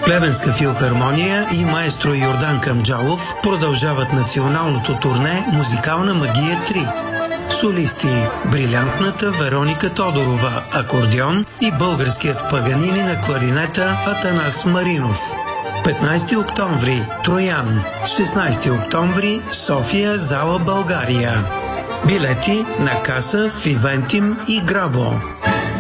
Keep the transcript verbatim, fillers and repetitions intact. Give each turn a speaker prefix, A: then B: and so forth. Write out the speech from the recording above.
A: Плевенска филхармония и маестро Йордан Камджалов продължават националното турне «Музикална магия три». Солисти – брилянтната Вероника Тодорова – акордеон и българският Паганини на кларинета Атанас Маринов. петнайсети октомври – Троян, шестнайсети октомври – София, зала България. Билети на каса в Ивентим и Грабо.